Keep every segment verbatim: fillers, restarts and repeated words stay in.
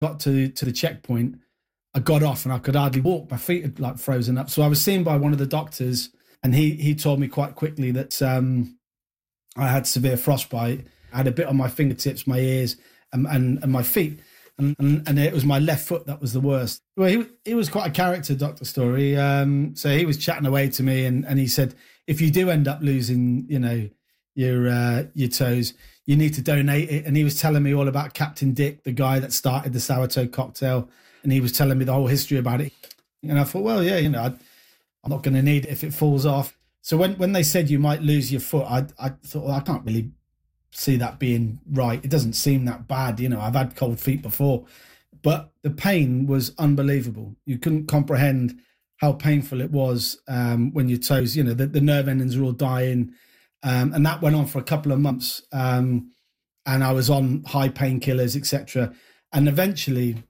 got to, to the checkpoint, I got off and I could hardly walk. My feet had like frozen up. So I was seen by one of the doctors, and he he told me quite quickly that um, I had severe frostbite. I had a bit on my fingertips, my ears, and and, and my feet. And, and and it was my left foot that was the worst. Well, he he was quite a character, Doctor Story. Um, so he was chatting away to me, and, and he said, if you do end up losing, you know, your uh, your toes, you need to donate it. And he was telling me all about Captain Dick, the guy that started the sourdough cocktail, and he was telling me the whole history about it. And I thought, well, yeah, you know, I, I'm not going to need it if it falls off. So when, when they said you might lose your foot, I I thought, well, I can't really see that being right. It doesn't seem that bad. You know, I've had cold feet before, but the pain was unbelievable. You couldn't comprehend how painful it was um, when your toes, you know, the, the nerve endings are all dying. Um, and that went on for a couple of months. Um, and I was on high painkillers, et cetera. And eventually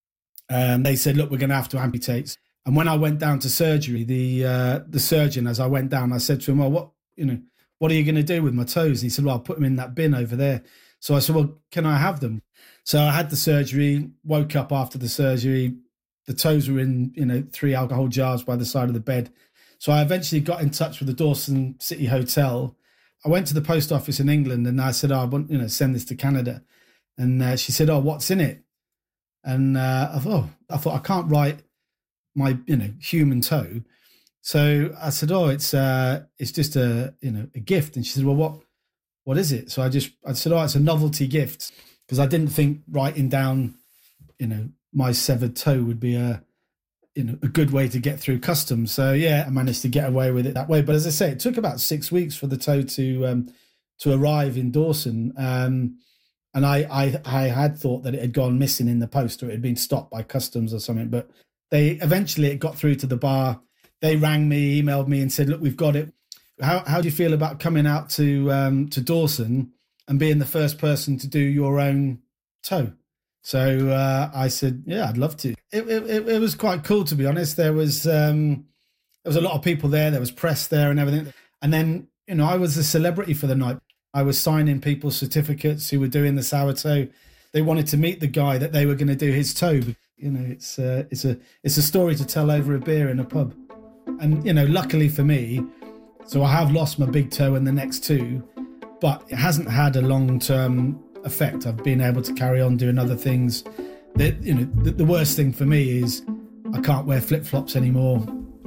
um, they said, look, we're going to have to amputate. And when I went down to surgery, the uh, the surgeon, as I went down, I said to him, well, what, you know, what are you going to do with my toes? And he said, well, I'll put them in that bin over there. So I said, well, can I have them? So I had the surgery, woke up after the surgery. The toes were in, you know, three alcohol jars by the side of the bed. So I eventually got in touch with the Dawson City Hotel. I went to the post office in England and I said, oh, I want, you know, send this to Canada. And uh, she said, oh, what's in it? And uh, I thought, oh, I thought, I can't write my, you know, human toe. So I said, oh, it's uh, it's just a, you know, a gift. And she said, well, what what is it? So I just, I said, oh, it's a novelty gift, because I didn't think writing down, you know, my severed toe would be a, you know, a good way to get through customs. So yeah, I managed to get away with it that way. But as I say, it took about six weeks for the toe to um, to arrive in Dawson. Um, and I, I I had thought that it had gone missing in the post, or it had been stopped by customs or something. But they eventually it got through to the bar. They rang me, emailed me, and said, "Look, we've got it. How how do you feel about coming out to um, to Dawson and being the first person to do your own toe?" So uh, I said, "Yeah, I'd love to." It, it it was quite cool, to be honest. There was um, there was a lot of people there. There was press there and everything. And then, you know, I was a celebrity for the night. I was signing people's certificates who were doing the sourdough. They wanted to meet the guy that they were going to do his toe. You know, it's uh, it's a it's a story to tell over a beer in a pub. And, you know, luckily for me, so I have lost my big toe and the next two, but it hasn't had a long-term effect. I've been able to carry on doing other things. That, you know, the, the worst thing for me is I can't wear flip-flops anymore.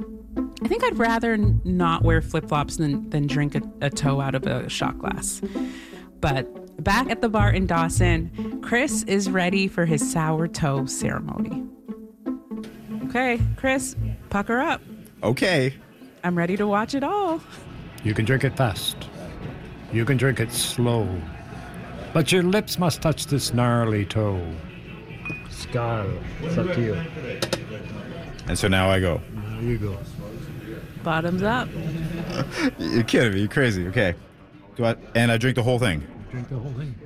I think I'd rather not wear flip-flops than, than drink a, a toe out of a shot glass. But back at the bar in Dawson, Chris is ready for his sour toe ceremony. Okay, Chris, pucker up. Okay. I'm ready to watch it all. You can drink it fast. You can drink it slow. But your lips must touch this gnarly toe. Scar, it's up to you. And so now I go. There you go. Bottoms up. You're kidding me. You're crazy. Okay. Do I? And I drink the whole thing. Drink the whole thing.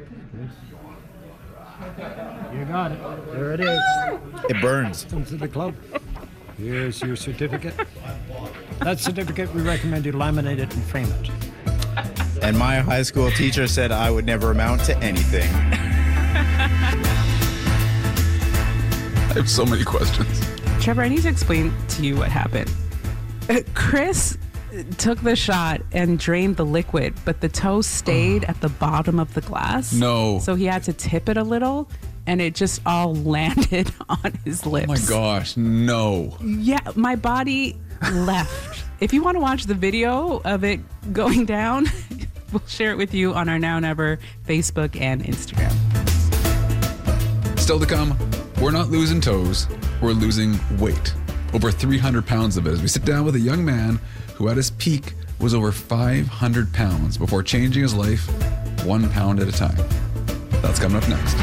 Yes. You got it. There it is. It burns. Come to the club. Here's your certificate. That certificate, we recommend you laminate it and frame it. And my high school teacher said I would never amount to anything. I have so many questions. Trevor, I need to explain to you what happened. Chris took the shot and drained the liquid, but the toe stayed at the bottom of the glass. No. So he had to tip it a little, and it just all landed on his lips. Oh my gosh, no. Yeah, my body left. If you want to watch the video of it going down, we'll share it with you on our Now Never Facebook and Instagram. Still to come, we're not losing toes, we're losing weight. Over three hundred pounds of it as we sit down with a young man who at his peak was over five hundred pounds before changing his life one pound at a time. That's coming up next.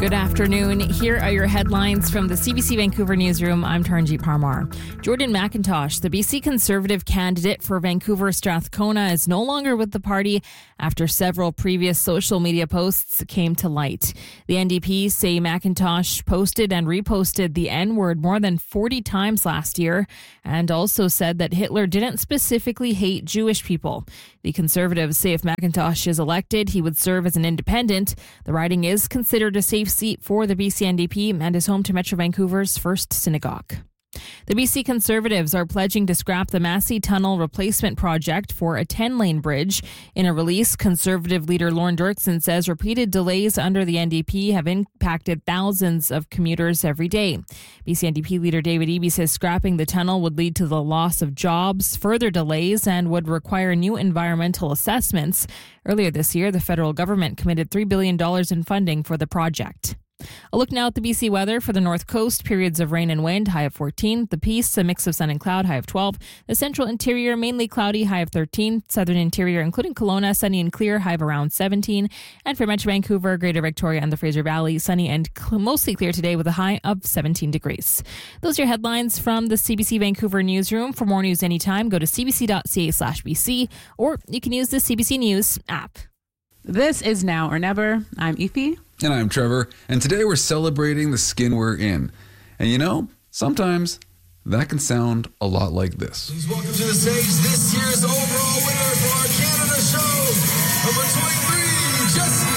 Good afternoon. Here are your headlines from the C B C Vancouver newsroom. I'm Taranjeet Parmar. Jordan McIntosh, the B C Conservative candidate for Vancouver Strathcona, is no longer with the party after several previous social media posts came to light. The N D P say McIntosh posted and reposted the N-word more than forty times last year and also said that Hitler didn't specifically hate Jewish people. The Conservatives say if McIntosh is elected, he would serve as an independent. The riding is considered a safe seat for the B C N D P and is home to Metro Vancouver's first synagogue. The B C Conservatives are pledging to scrap the Massey Tunnel replacement project for a ten-lane bridge. In a release, Conservative leader Lorne Dirksen says repeated delays under the N D P have impacted thousands of commuters every day. B C N D P leader David Eby says scrapping the tunnel would lead to the loss of jobs, further delays, and would require new environmental assessments. Earlier this year, the federal government committed three billion dollars in funding for the project. A look now at the B C weather. For the North Coast, periods of rain and wind, high of fourteen. The Peace, a mix of sun and cloud, high of twelve. The Central Interior, mainly cloudy, high of thirteen. Southern Interior, including Kelowna, sunny and clear, high of around seventeen. And for Metro Vancouver, Greater Victoria and the Fraser Valley, sunny and cl- mostly clear today with a high of seventeen degrees. Those are your headlines from the C B C Vancouver newsroom. For more news anytime, go to cbc.ca slash BC, or you can use the C B C News app. This is Now or Never. I'm Efi. And I'm Trevor, and today we're celebrating the skin we're in. And you know, sometimes that can sound a lot like this. Please welcome to the stage this year's overall winner for our Canada show, number twenty-three, Jessie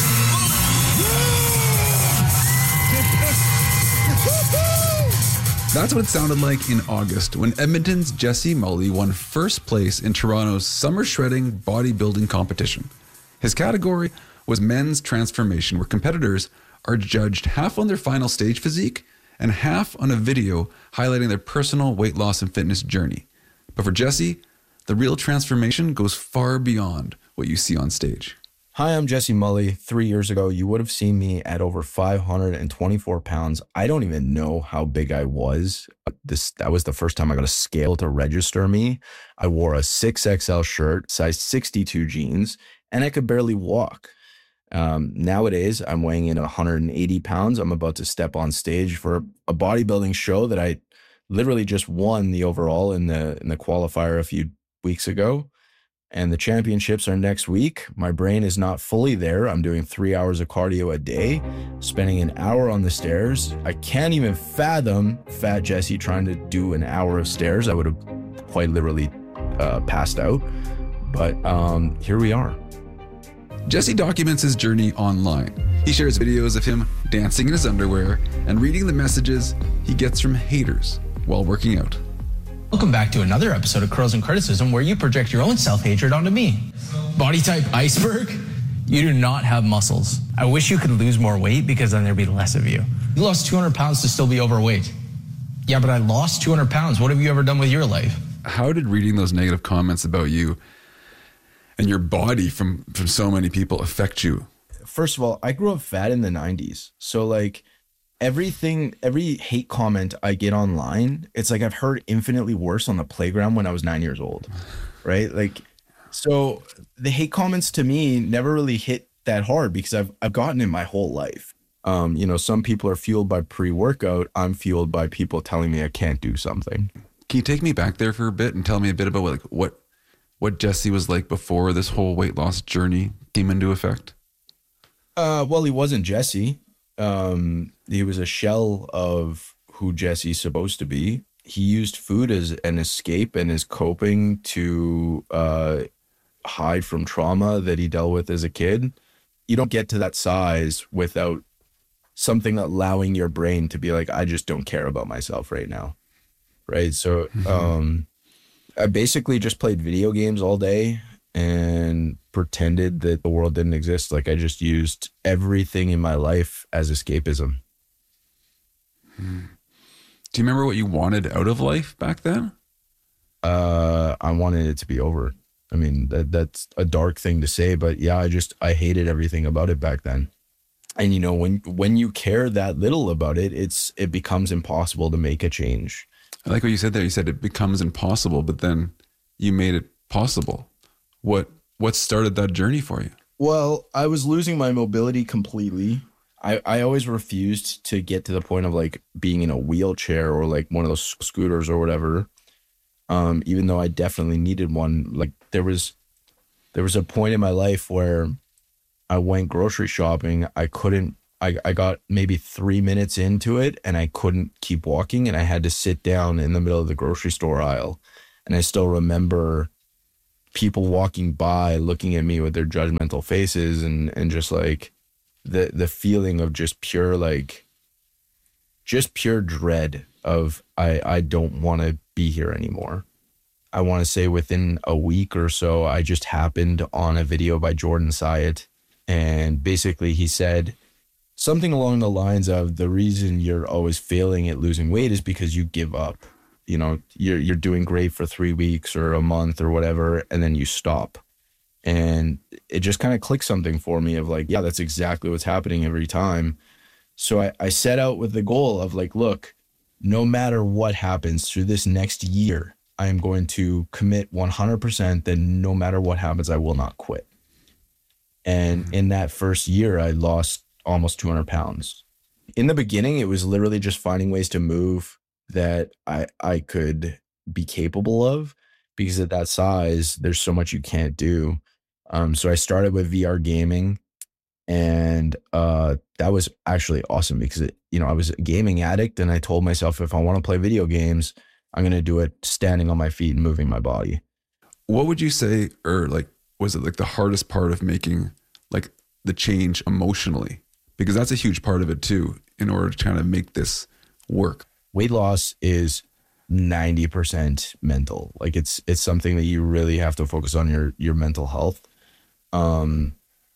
Mully. That's what it sounded like in August when Edmonton's Jessie Mully won first place in Toronto's Summer Shredding Bodybuilding Competition. His category was men's transformation, where competitors are judged half on their final stage physique and half on a video highlighting their personal weight loss and fitness journey. But for Jessie, the real transformation goes far beyond what you see on stage. Hi, I'm Jessie Mully. Three years ago, you would have seen me at over five hundred twenty-four pounds. I don't even know how big I was. This That was the first time I got a scale to register me. I wore a six X L shirt, size sixty-two jeans, and I could barely walk. Um, nowadays, I'm weighing in one hundred eighty pounds. I'm about to step on stage for a bodybuilding show that I literally just won the overall in the in the qualifier a few weeks ago. And the championships are next week. My brain is not fully there. I'm doing three hours of cardio a day, spending an hour on the stairs. I can't even fathom Fat Jessie trying to do an hour of stairs. I would have quite literally uh, passed out. But um, here we are. Jessie documents his journey online. He shares videos of him dancing in his underwear and reading the messages he gets from haters while working out. Welcome back to another episode of Curls and Criticism, where you project your own self-hatred onto me. Body type iceberg? You do not have muscles. I wish you could lose more weight because then there'd be less of you. You lost two hundred pounds to still be overweight. Yeah, but I lost two hundred pounds. What have you ever done with your life? How did reading those negative comments about you and your body from, from so many people affect you? First of all, I grew up fat in the nineties. So like everything, every hate comment I get online, it's like I've heard infinitely worse on the playground when I was nine years old, right? Like, so the hate comments to me never really hit that hard because I've, I've gotten it my whole life. Um, you know, some people are fueled by pre-workout. I'm fueled by people telling me I can't do something. Can you take me back there for a bit and tell me a bit about like what what Jessie was like before this whole weight loss journey came into effect? Uh, well, he wasn't Jessie. Um, he was a shell of who Jessie's supposed to be. He used food as an escape and as coping to uh, hide from trauma that he dealt with as a kid. You don't get to that size without something allowing your brain to be like, I just don't care about myself right now. Right. So um, I basically just played video games all day and pretended that the world didn't exist. Like I just used everything in my life as escapism. Hmm. Do you remember what you wanted out of life back then? Uh, I wanted it to be over. I mean, that that's a dark thing to say, but yeah, I just, I hated everything about it back then. And you know, when, when you care that little about it, it's, it becomes impossible to make a change. I like what you said there. You said it becomes impossible, but then you made it possible. What what started that journey for you? Well, I was losing my mobility completely. I, I always refused to get to the point of like being in a wheelchair or like one of those scooters or whatever. Um, even though I definitely needed one. Like there was, there was a point in my life where I went grocery shopping. I couldn't, I, I got maybe three minutes into it and I couldn't keep walking and I had to sit down in the middle of the grocery store aisle. And I still remember people walking by looking at me with their judgmental faces and, and just like the, the feeling of just pure, like just pure dread of I, I don't want to be here anymore. I want to say within a week or so, I just happened on a video by Jordan Syatt. And basically he said something along the lines of the reason you're always failing at losing weight is because you give up. You know, you're, you're doing great for three weeks or a month or whatever, and then you stop. And it just kind of clicked something for me of like, yeah, that's exactly what's happening every time. So I, I set out with the goal of like, look, no matter what happens through this next year, I am going to commit one hundred percent that no matter what happens, I will not quit. And in that first year, I lost almost two hundred pounds. In the beginning, it was literally just finding ways to move that I I could be capable of, because at that size, there's so much you can't do. Um, so I started with V R gaming, and uh, that was actually awesome because it, you know, I was a gaming addict, and I told myself if I want to play video games, I'm going to do it standing on my feet and moving my body. What would you say, or like, was it like the hardest part of making like the change emotionally? Because that's a huge part of it too, in order to kind of make this work. Weight loss is ninety percent mental. Like it's, it's something that you really have to focus on your, your mental health. Um,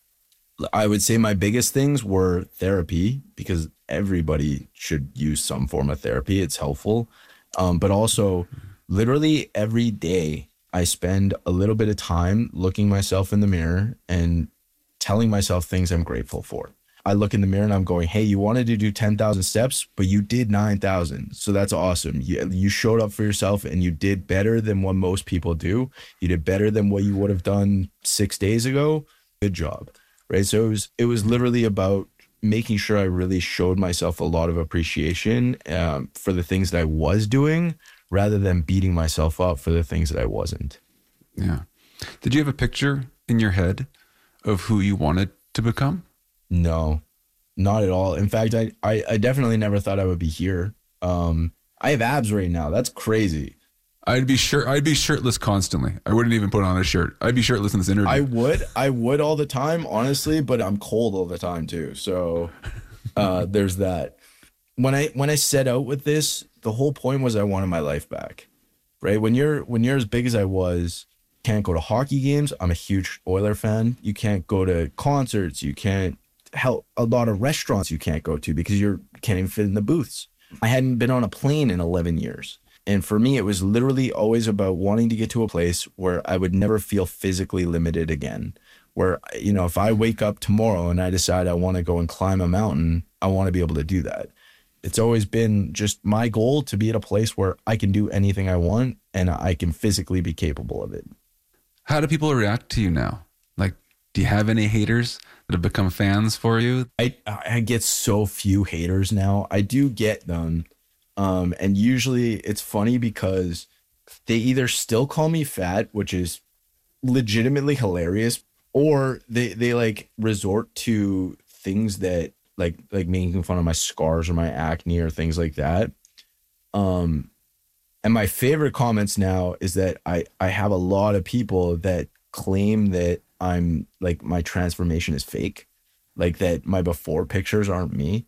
I would say my biggest things were therapy, because everybody should use some form of therapy. It's helpful. Um, but also literally every day I spend a little bit of time looking myself in the mirror and telling myself things I'm grateful for. I look in the mirror and I'm going, hey, you wanted to do ten thousand steps, but you did nine thousand. So that's awesome. You, you showed up for yourself and you did better than what most people do. You did better than what you would have done six days ago. Good job. Right. So it was, it was literally about making sure I really showed myself a lot of appreciation um, for the things that I was doing, rather than beating myself up for the things that I wasn't. Yeah. Did you have a picture in your head of who you wanted to become? No, not at all. In fact, I, I, I definitely never thought I would be here. Um, I have abs right now. That's crazy. I'd be sure I'd be shirtless constantly. I wouldn't even put on a shirt. I'd be shirtless in this interview. I would, I would all the time, honestly, but I'm cold all the time too. So uh, there's that. When I when I set out with this, the whole point was I wanted my life back. Right? When you're when you're as big as I was, can't go to hockey games. I'm a huge Oiler fan. You can't go to concerts. You can't help a lot of restaurants you can't go to because you can't even fit in the booths. I hadn't been on a plane in eleven years. And for me, it was literally always about wanting to get to a place where I would never feel physically limited again. Where, you know, if I wake up tomorrow and I decide I want to go and climb a mountain, I want to be able to do that. It's always been just my goal to be at a place where I can do anything I want and I can physically be capable of it. How do people react to you now? Like, do you have any haters that have become fans for you? I, I get so few haters now. I do get them. Um, and usually it's funny because they either still call me fat, which is legitimately hilarious, or they, they like resort to things that like, like making fun of my scars or my acne or things like that. Um, and my favorite comments now is that I, I have a lot of people that claim that I'm like, my transformation is fake, like that my before pictures aren't me.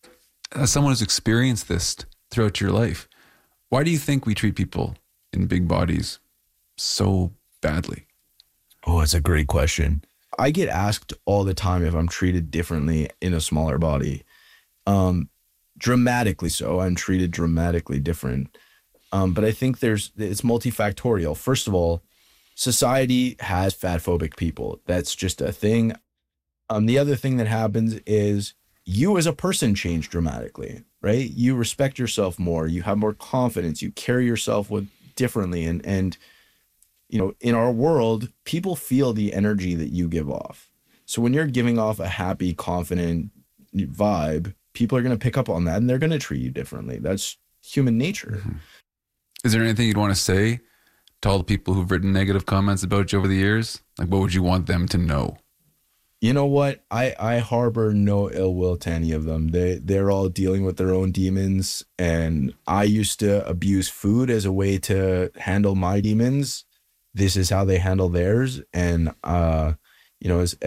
As someone who's experienced this throughout your life, why do you think we treat people in big bodies so badly? Oh, it's a great question. I get asked all the time if I'm treated differently in a smaller body. Um, dramatically so. I'm treated dramatically different. Um, but I think there's it's multifactorial. First of all, society has fat phobic people. That's just a thing. Um, the other thing that happens is you as a person change dramatically, right? You respect yourself more. You have more confidence. You carry yourself with differently. And, and, you know, in our world, people feel the energy that you give off. So when you're giving off a happy, confident, vibe, people are going to pick up on that and they're going to treat you differently. That's human nature. Mm-hmm. Is there anything you'd want to say to all the people who've written negative comments about you over the years? Like, what would you want them to know? You know what? I, I harbor no ill will to any of them. They, they're all dealing with their own demons. And I used to abuse food as a way to handle my demons. This is how they handle theirs. And, uh, you know, as,